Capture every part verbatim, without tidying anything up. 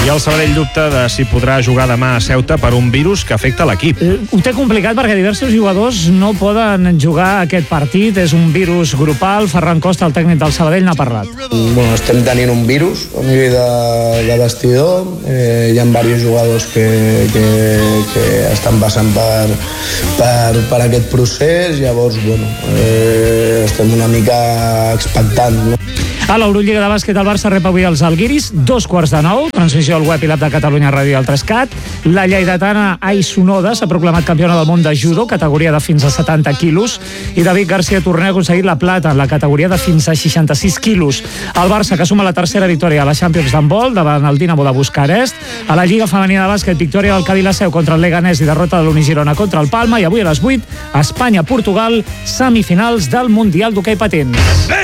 I el Sabadell dubta de si podrà jugar demà a Ceuta per un virus que afecta l'equip. Eh, ho té complicat perquè diversos jugadors no poden jugar aquest partit. És un virus grupal. Ferran Costa, el tècnic del Sabadell, n'ha parlat. Bueno, estem tenint un virus a nivell de, de vestidor. Eh, hi ha diversos jugadors que, que, que estan passant per, per, per aquest procés. Llavors, bueno, eh, estem una mica expectants, no? A l'Eurolliga de bàsquet, el Barça rep avui els Alguiris, dos quarts de nou, transmissió al web i l'app de Catalunya Ràdio i al tres cat. La lleidatana Ai Sonoda s'ha proclamat campiona del món de judo, categoria de fins a setanta quilos, i David García Torner ha aconseguit la plata en la categoria de fins a seixanta-sis quilos. El Barça, que suma la tercera victòria a la Champions d'handbol davant el Dinamo de Bucarest. A la Lliga femenina de bàsquet, victòria del Cadí la Seu contra el Leganés i derrota de l'Unigirona contra el Palma, i avui a les vuit, Espanya-Portugal, semifinals del Mundial d'hoquei patins.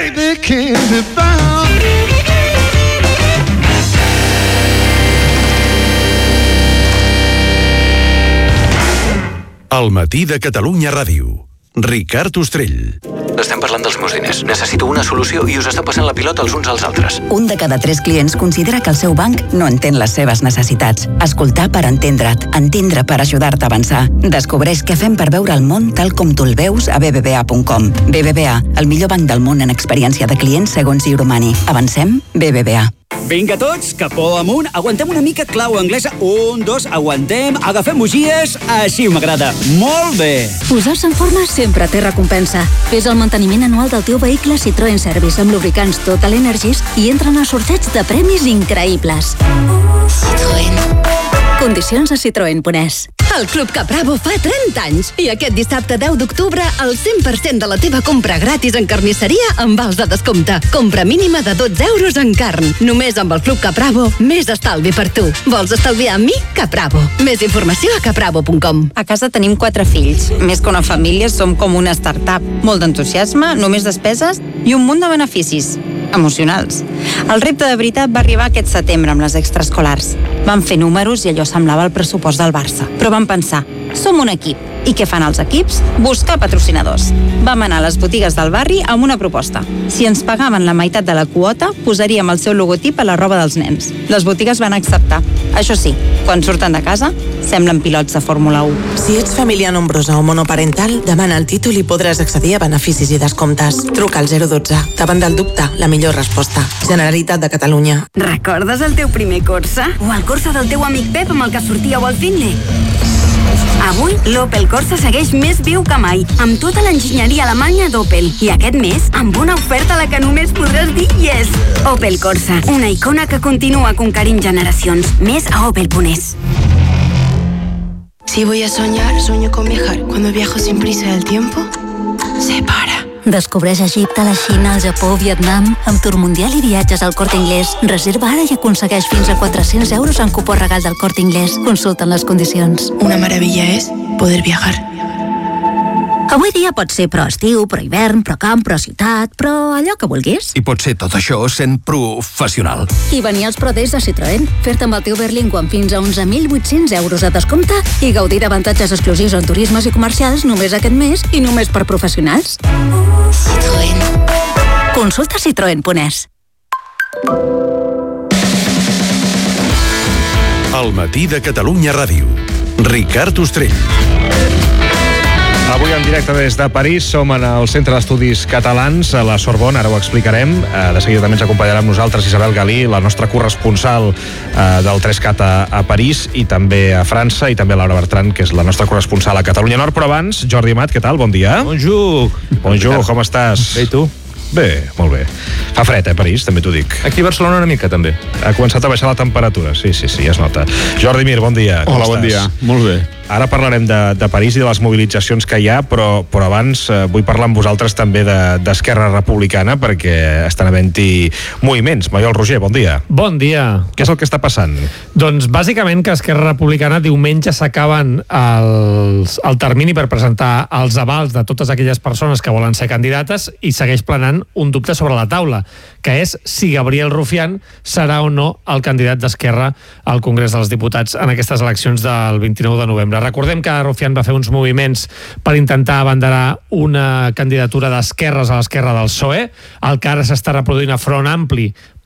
El matí de Catalunya Ràdio. Ricard Ostrell. Estem parlant dels meus diners. Necessito una solució i us està passant la pilota els uns als altres. Un de cada tres clients considera que el seu banc no entén les seves necessitats. Escoltar per entendre't. Entendre per ajudar-te a avançar. Descobreix què fem per veure el món tal com tu el veus a b b v a punt com. B B V A, el millor banc del món en experiència de clients segons Euromani. Avancem? B B V A. Vinga tots, capó amunt, aguantem una mica clau anglesa, un, dos, aguantem, agafem bugies, així m'agrada, molt bé. Posar-se en forma sempre té recompensa. Fes el manteniment anual del teu vehicle Citroën Service amb lubricants Total Energies i entra en el sorteig de premis increïbles. Citroën. Condicions a citroen punt es. El Club Capravo fa trenta anys i aquest dissabte deu d'octubre el cent per cent de la teva compra gratis en carnisseria amb vals de descompte. Compra mínima de dotze euros en carn. Només amb el Club Capravo, més estalvi per tu. Vols estalviar amb mi? Capravo. Més informació a capravo punt com. A casa tenim quatre fills. Més que una família, som com una startup. Molt d'entusiasme, només despeses i un munt de beneficis emocionals. El repte de veritat va arribar aquest setembre amb les extraescolars. Vam fer números i allò semblava el pressupost del Barça. Però vam pensar, som un equip. I què fan els equips? Buscar patrocinadors. Vam anar a les botigues del barri amb una proposta. Si ens pagaven la meitat de la quota, posaríem el seu logotip a la roba dels nens. Les botigues van acceptar. Això sí, quan surten de casa, semblen pilots de Fórmula u. Si ets família nombrosa o monoparental, demana el títol i podràs accedir a beneficis i descomptes. Truca al zero dotze. Davant del dubte, la millor resposta. Generalitat de Catalunya. Recordes el teu primer Corsa? O el Corsa del teu amic Pep amb el que sortíeu al Finley? Avui, l'Opel Corsa segueix més viu que mai, amb tota l'enginyeria alemanya d'Opel. I aquest mes, amb una oferta a la que només podràs dir yes. Opel Corsa, una icona que continua conquerint generacions. Més a opel punt es. Si voy a soñar, sueño con viajar. Cuando viajo sin prisa el tiempo se para. Descobreix Egipte, la Xina, el Japó, Vietnam, amb Tour Mundial i viatges al Corte Inglés. Reserva ara i aconsegueix fins a quatre-cents euros en cupó regal del Corte Inglés. Consulta'n les condicions. Una maravilla es poder viajar. Avui dia pot ser pro estiu, pro hivern, pro camp, pro ciutat, però allò que vulguis. I pot ser tot això sent professional. I venir als Pro Days de Citroën, fer-te amb el teu Berlingo amb fins a onze mil vuit-cents euros de descompte i gaudir d'avantatges exclusius en turismes i comercials només aquest mes i només per professionals. Citroën. Consulta citroen punt es. El matí de Catalunya Ràdio. Ricard Ostrell. Avui en directe des de París som en el Centre d'Estudis Catalans a la Sorbona, ara ho explicarem. De seguida també ens acompanyarà amb nosaltres Isabel Galí, la nostra corresponsal del tres cat a, a París i també a França, i també Laura Bertran, que és la nostra corresponsal a Catalunya Nord. Però abans, Jordi Amat, què tal? Bon dia. Bonjour. Bonjour, com estàs? Bé, i tu? Bé, molt bé. Fa fred, eh, París, també t'ho dic. Aquí a Barcelona una mica, també. Ha començat a baixar la temperatura, sí, sí, sí, es nota. Jordi Mir, bon dia. Hola, bon dia. Molt bé. Ara parlarem de, de París i de les mobilitzacions que hi ha, però, però abans eh, vull parlar amb vosaltres també d'Esquerra de, Republicana, perquè estan havent-hi moviments. Maiol Roger, bon dia. Bon dia. Què és el que està passant? Doncs bàsicament que Esquerra Republicana diumenge s'acaben els, el termini per presentar els avals de totes aquelles persones que volen ser candidates i segueix planant un dubte sobre la taula, que és si Gabriel Rufián serà o no el candidat d'Esquerra al Congrés dels Diputats en aquestes eleccions del vint-i-nou de novembre. Recordem que Rufián va fer uns moviments per intentar abanderar una candidatura d'esquerres a l'esquerra del P S O E, el que ara s'està reproduint a Front Ampli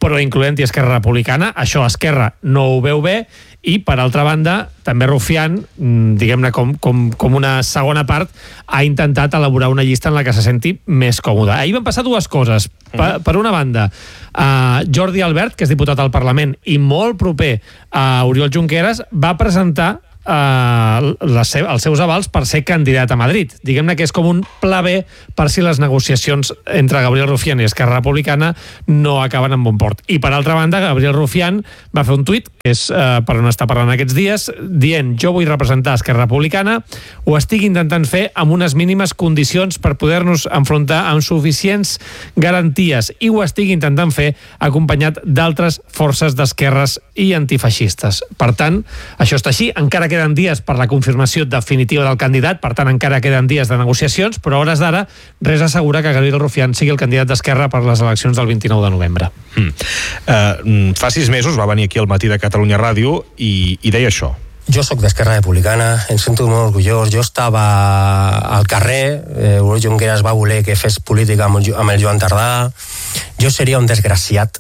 però incloent-hi Esquerra Republicana. Això Esquerra no ho veu bé, i per altra banda també Rufián, diguem-ne com, com, com una segona part, ha intentat elaborar una llista en la que se senti més còmode. Ahir van passar dues coses. Per, per una banda, uh, Jordi Albert, que és diputat al Parlament i molt proper a Oriol Junqueras, va presentar Uh, les se- els seus avals per ser candidat a Madrid. Diguem-ne que és com un pla B per si les negociacions entre Gabriel Rufián i Esquerra Republicana no acaben en bon port. I per altra banda, Gabriel Rufián va fer un tuit, que és uh, per on està parlant aquests dies, dient: jo vull representar Esquerra Republicana, ho estic intentant fer amb unes mínimes condicions per poder-nos enfrontar amb suficients garanties, i ho estic intentant fer acompanyat d'altres forces d'esquerres i antifeixistes. Per tant, això està així. Encara queden dies per la confirmació definitiva del candidat, per tant encara queden dies de negociacions, però a hores d'ara res assegura que Gabriel Rufián sigui el candidat d'Esquerra per les eleccions del vint-i-nou de novembre. Mm. Uh, fa sis mesos va venir aquí al Matí de Catalunya Ràdio i, i deia això. Jo sóc d'Esquerra Republicana, em sento molt orgullós. Jo estava al carrer, eh, Oriol Junqueras va voler que fes política amb el, amb el Joan Tardà. Jo seria un desgraciat.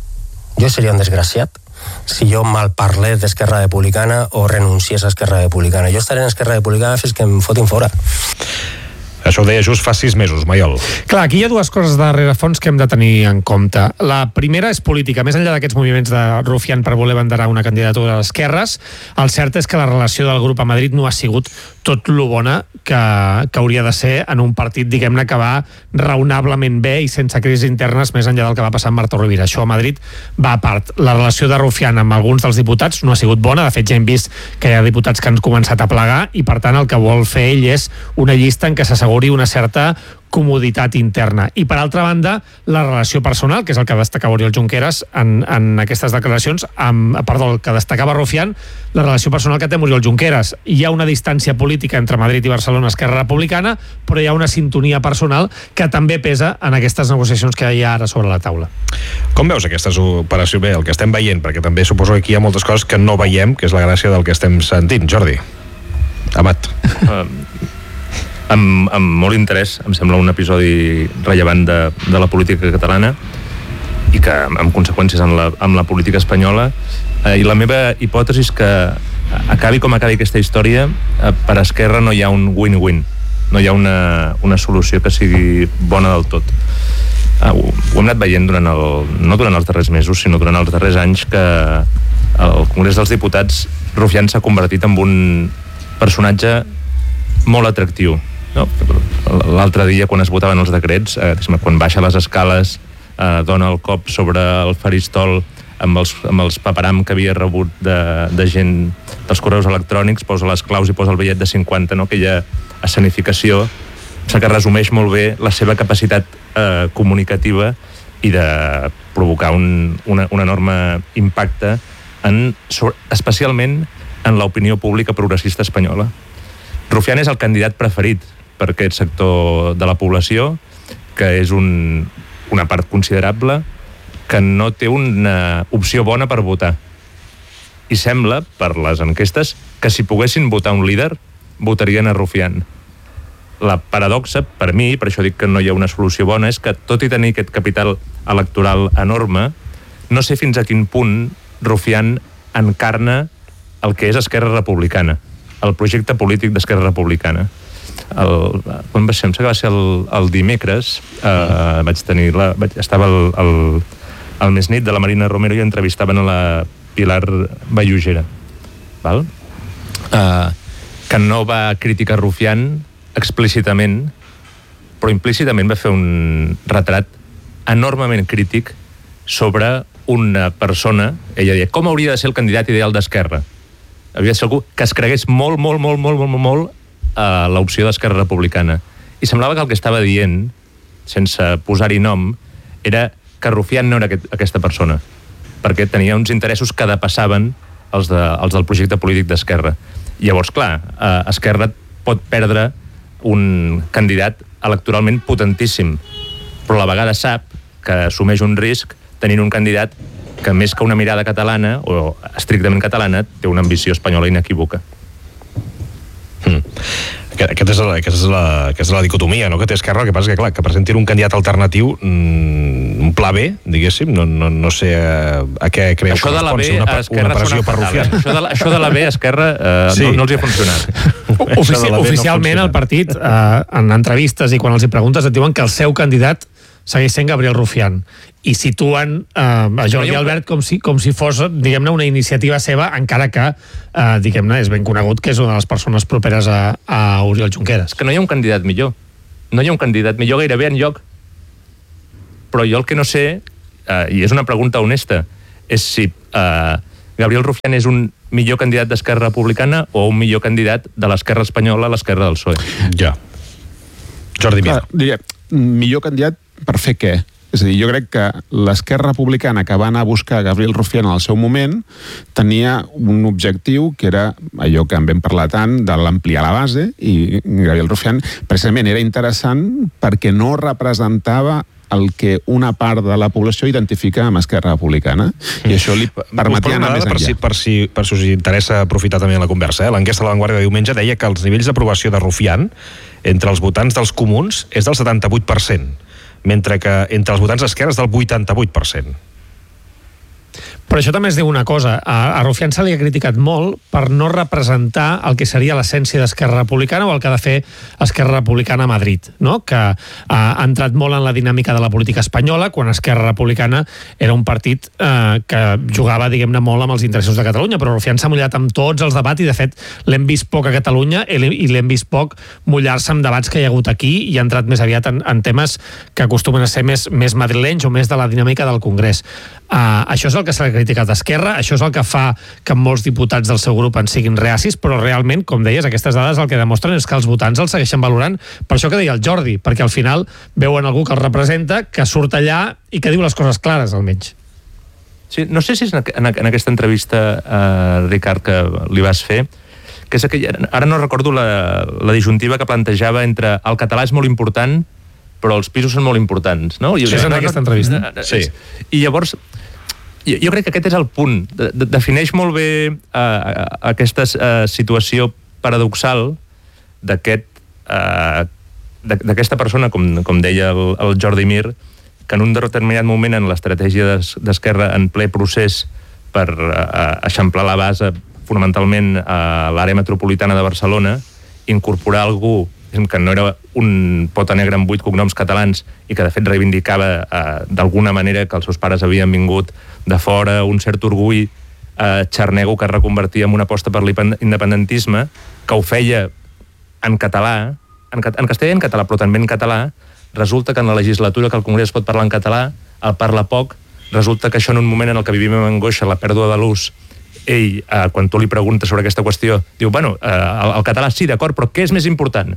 Jo seria un desgraciat si jo mal parlés d'Esquerra Republicana o renunciés a Esquerra Republicana. Jo estaré en Esquerra Republicana fins que em fotin fora. Això ho deia just fa sis mesos, Maiol. Clar, aquí hi ha dues coses de rerefons que hem de tenir en compte. La primera és política. Més enllà d'aquests moviments de Rufián per voler banderar una candidatura a les esquerres, el cert és que la relació del grup a Madrid no ha sigut tot lo bona que, que hauria de ser en un partit, diguem-ne, que va raonablement bé i sense crisis internes, més enllà del que va passar amb Marta Rovira. Això a Madrid va a part. La relació de Rufián amb alguns dels diputats no ha sigut bona. De fet, ja hem vist que hi ha diputats que han començat a plegar, i per tant el que vol fer ell és una llista en què s'asseguri una certa comoditat interna. I per altra banda, la relació personal, que és el que destacava Oriol Junqueras en, en aquestes declaracions, amb, perdó, el que destacava Rufián, la relació personal que té amb Oriol Junqueras. Hi ha una distància política entre Madrid i Barcelona, Esquerra Republicana, però hi ha una sintonia personal que també pesa en aquestes negociacions que hi ha ara sobre la taula. Com veus aquestes operacions? Bé, el que estem veient, perquè també suposo que aquí hi ha moltes coses que no veiem, que és la gràcia del que estem sentint. Jordi, Amat. Uh, amb, amb molt interès, em sembla un episodi rellevant de, de la política catalana i que amb conseqüències en la, amb la política espanyola, eh, i la meva hipòtesi és que acabi com acabi aquesta història, eh, per Esquerra no hi ha un win-win, no hi ha una, una solució que sigui bona del tot. Eh, ho, ho hem anat veient durant el, no durant els darrers mesos, sinó durant els darrers anys, que al Congrés dels Diputats Rufián s'ha convertit en un personatge molt atractiu. No? L'altre dia, quan es votaven els decrets, eh, quan baixa les escales, eh, dona el cop sobre el faristol amb els, amb els paperam que havia rebut de, de gent dels correus electrònics, posa les claus i posa el bitllet de cinquanta, no? Aquella escenificació que resumeix molt bé la seva capacitat eh, comunicativa i de provocar un, una, un enorme impacte en, especialment en l'opinió pública progressista espanyola. Rufián és el candidat preferit per aquest sector de la població, que és un, una part considerable que no té una opció bona per votar. I sembla, per les enquestes, que si poguessin votar un líder, votarien a Rufián. La paradoxa, per mi, per això dic que no hi ha una solució bona, és que, tot i tenir aquest capital electoral enorme, no sé fins a quin punt Rufián encarna el que és Esquerra Republicana, el projecte polític d'Esquerra Republicana. El, quan va ser, em sembla que va ser el, el dimecres, eh, vaig tenir la, vaig, estava el, el, el més nit de la Marina Romero i entrevistaven a la Pilar Vallugera, val? Eh, que no va criticar Rufián explícitament, però implícitament va fer un retrat enormement crític sobre una persona. Ella deia, com hauria de ser el candidat ideal d'Esquerra? Havia de ser algú que es cregués molt, molt, molt, molt, molt, molt a l'opció d'Esquerra Republicana. I semblava que el que estava dient, sense posar-hi nom, era que Rufián no era aquest, aquesta persona, perquè tenia uns interessos que depassaven els, de, els del projecte polític d'Esquerra. Llavors, clar, eh, Esquerra pot perdre un candidat electoralment potentíssim, però a la vegada sap que assumeix un risc tenint un candidat que, més que una mirada catalana, o estrictament catalana, té una ambició espanyola inequívoca. Mm. Aquesta és, la, aquesta, és la, aquesta és la dicotomia, no?, que té Esquerra. El que passa és que, clar, que presentin un candidat alternatiu, mmm, un pla B, diguéssim, no, no, no sé a, a què creu això que de la B, una, una pressió per Rufián. Això de la, això de la B, Esquerra, eh, sí. no, no els hi ha funcionat. Ofici oficialment, no el partit, eh, en entrevistes i quan els hi preguntes, et diuen que el seu candidat segueix sent Gabriel Rufián, i situen eh, a Jordi Albert com si, com si fos, diguem-ne, una iniciativa seva, encara que, eh, diguem-ne, és ben conegut que és una de les persones properes a, a Oriol Junqueras. És que no hi ha un candidat millor. No hi ha un candidat millor gairebé enlloc. Però jo el que no sé, eh, i és una pregunta honesta, és si eh, Gabriel Rufián és un millor candidat d'Esquerra Republicana o un millor candidat de l'esquerra espanyola a l'esquerra del P S O E. Ja. Jordi Mir. Diria, millor candidat per fer què? És a dir, jo crec que l'Esquerra Republicana, que va anar a buscar Gabriel Rufián en el seu moment, tenia un objectiu que era allò que en vam parlar tant, de l'ampliar la base, i Gabriel Rufián precisament era interessant perquè no representava el que una part de la població identifica amb Esquerra Republicana, i això li permetia anar més enllà. Per si, per si, per si us interessa aprofitar també la conversa, eh? L'enquesta de La Vanguardia de diumenge deia que els nivells d'aprovació de Rufián entre els votants dels comuns és del setanta-vuit per cent, mentre que entre els votants d'Esquerra és del vuitanta-vuit per cent. Però això també es diu una cosa, a, a Rufián se li ha criticat molt per no representar el que seria l'essència d'Esquerra Republicana o el que ha de fer Esquerra Republicana a Madrid, no? Que ha, ha entrat molt en la dinàmica de la política espanyola, quan Esquerra Republicana era un partit eh, que jugava, diguem-ne, molt amb els interessos de Catalunya, però Rufián s'ha mullat amb tots els debats i, de fet, l'hem vist poc a Catalunya i l'hem vist poc mullar-se amb debats que hi ha hagut aquí i ha entrat més aviat en, en temes que acostumen a ser més, més madrilenys o més de la dinàmica del Congrés. Uh, això és el que s'ha criticat d'Esquerra, això és el que fa que molts diputats del seu grup en siguin reacis, però realment, com deies, aquestes dades el que demostren és que els votants els segueixen valorant, per això que deia el Jordi, perquè al final veuen algú que els representa, que surt allà i que diu les coses clares, almenys. Sí, no sé si és en, en, en aquesta entrevista, eh, Ricard, que li vas fer, que és aquella, ara no recordo la, la disjuntiva que plantejava entre el català és molt important, però els pisos són molt importants, no? I, sí, és en no, aquesta entrevista. No, no, sí. I llavors, jo, jo crec que aquest és el punt. De, de, defineix molt bé uh, aquesta uh, situació paradoxal d'aquest uh, d'aquesta persona, com, com deia el, el Jordi Mir, que en un determinat moment en l'estratègia d'Esquerra en ple procés per uh, eixamplar la base fonamentalment a l'àrea metropolitana de Barcelona, incorporar algú que no era un pota negra amb vuit cognoms catalans i que de fet reivindicava eh, d'alguna manera que els seus pares havien vingut de fora, un cert orgull eh, xarnego que es reconvertia en una aposta per l'independentisme, que ho feia en català, en, en castellà i en català, però també en català. Resulta que en la legislatura que el Congrés pot parlar en català, el parla poc, resulta que això en un moment en el que vivim amb angoixa, la pèrdua de l'ús, ell, eh, quan tu li preguntes sobre aquesta qüestió, diu, bueno, eh, el, el català sí, d'acord, però què és més important?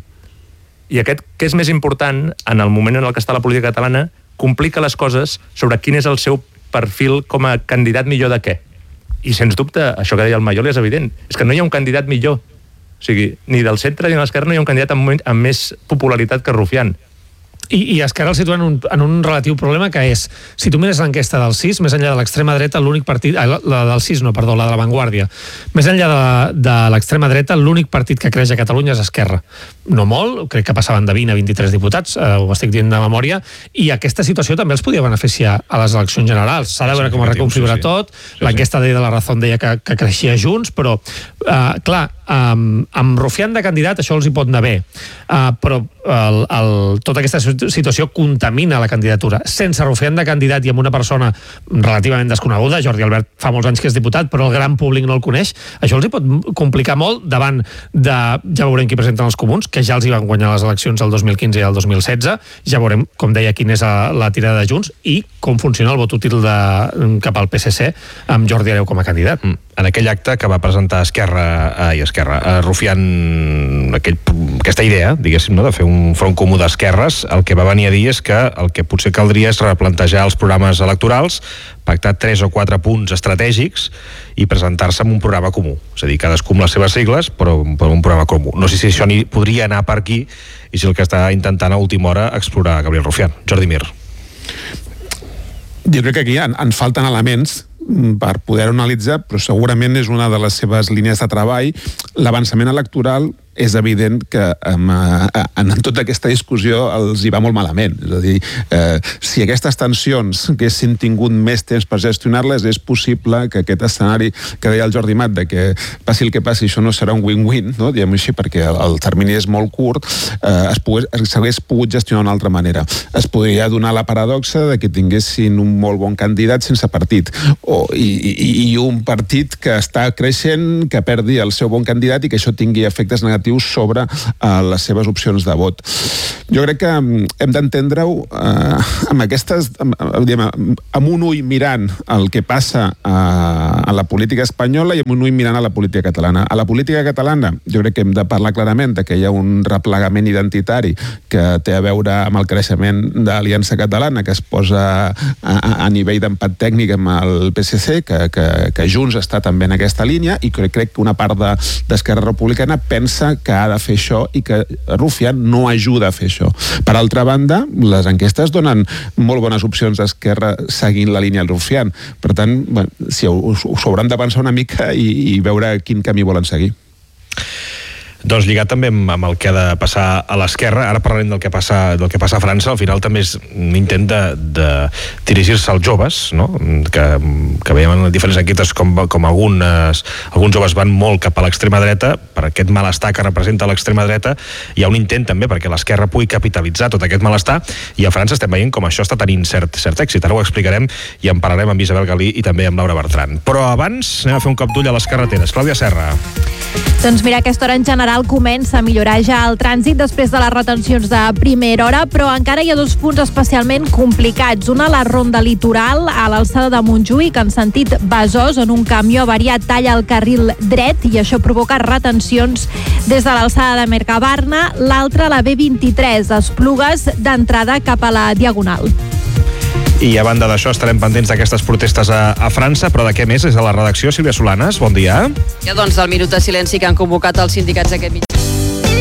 I aquest què és més important, en el moment en el que està la política catalana, complica les coses sobre quin és el seu perfil com a candidat millor de què. I, sens dubte, això que deia el Maiol és evident, és que no hi ha un candidat millor. O sigui, ni del centre ni de l'esquerra no hi ha un candidat amb, amb més popularitat que Rufián. I, i Esquerra el situa en un, en un relatiu problema que és, si tu mires l'enquesta del sis, més enllà de l'extrema dreta, l'únic partit... Ah, la, la del sis, no, perdó, la de la Vanguardia. Més enllà de, de l'extrema dreta, l'únic partit que creix a Catalunya és Esquerra. No molt, crec que passaven de vint a vint-i-tres diputats, eh, ho estic dient de memòria, i aquesta situació també els podia beneficiar a les eleccions generals. S'ha de veure com es reconfigura sí, sí. tot. Sí, l'enquesta de la Razón deia que, que creixia Junts, però, eh, clar, Um, amb Rufián de candidat això els hi pot anar bé, uh, però el, el, tota aquesta situació contamina la candidatura. Sense Rufián de candidat i amb una persona relativament desconeguda, Jordi Albert fa molts anys que és diputat però el gran públic no el coneix, això els hi pot complicar molt davant de, ja veurem qui presenten els comuns, que ja els hi van guanyar les eleccions el dos mil quinze i el dos mil setze, ja veurem, com deia, quina és la, la tirada de Junts i com funciona el vot útil de, cap al P S C amb Jordi Hereu com a candidat. Mm. En aquell acte que va presentar Esquerra, ai, Esquerra, eh, Rufián, aquell, aquesta idea, diguéssim, no, de fer un front comú d'esquerres, el que va venir a dir és que el que potser caldria és replantejar els programes electorals, pactar tres o quatre punts estratègics i presentar-se amb un programa comú. És a dir, cadascú amb les seves sigles, però, però un programa comú. No sé si això ni podria anar per aquí i si el que està intentant a última hora explorar Gabriel Rufián. Jordi Mir. Jo crec que aquí en, en falten elements per poder analitzar, però segurament és una de les seves línies de treball. L'avançament electoral és evident que en, en tota aquesta discussió els hi va molt malament. És a dir, eh, si aquestes tensions haguessin tingut més temps per gestionar-les, és possible que aquest escenari que deia el Jordi Mat, de que passi el que passi, això no serà un win-win, no? Diguem així, perquè el, el termini és molt curt, eh, es pogués, s'hagués pogut gestionar d'una altra manera. Es podria donar la paradoxa de que tinguessin un molt bon candidat sense partit, o, i, i, i un partit que està creixent, que perdi el seu bon candidat i que això tingui efectes negatius sobre uh, les seves opcions de vot. Jo crec que um, hem d'entendre-ho uh, amb aquestes, amb, amb, amb un ull mirant el que passa uh, a la política espanyola i amb un ull mirant a la política catalana. A la política catalana jo crec que hem de parlar clarament de que hi ha un replegament identitari que té a veure amb el creixement de l'Aliança Catalana, que es posa a, a, a nivell d'empat tècnic amb el P S C, que, que, que Junts està també en aquesta línia, i crec, crec que una part de, d'Esquerra Republicana pensa que ha de fer això i que Rufián no ajuda a fer això. Per altra banda, les enquestes donen molt bones opcions a Esquerra seguint la línia del Rufián. Per tant, bueno, si us, us hauran de pensar una mica i, i veure quin camí volen seguir. Doncs lligat també amb, amb el que ha de passar a l'esquerra, ara parlarem del que passa, del que passa a França, al final també és un intent de, de dirigir-se als joves, no? que, que veiem en diferents enquestes com, com algunes, alguns joves van molt cap a l'extrema dreta, per aquest malestar que representa l'extrema dreta, hi ha un intent també perquè l'esquerra pugui capitalitzar tot aquest malestar, i a França estem veient com això està tenint cert, cert èxit. Ara ho explicarem i en parlarem amb Isabel Galí i també amb Laura Bertran. Però abans anem a fer un cop d'ull a les carreteres. Clàudia Serra. Doncs mira, aquesta hora en general comença a millorar ja el trànsit després de les retencions de primera hora, però encara hi ha dos punts especialment complicats. Una a la ronda litoral, a l'alçada de Montjuïc, en sentit Besòs, on un camió avariat talla el carril dret i això provoca retencions des de l'alçada de Mercabarna. L'altra, la B vint-i-tres, Esplugues, d'entrada cap a la Diagonal. I a banda d'això estarem pendents d'aquestes protestes a, a França, però de què més? És a la redacció, Sílvia Solanes, bon dia. Ja, doncs, del minut de silenci que han convocat els sindicats aquest mitjà.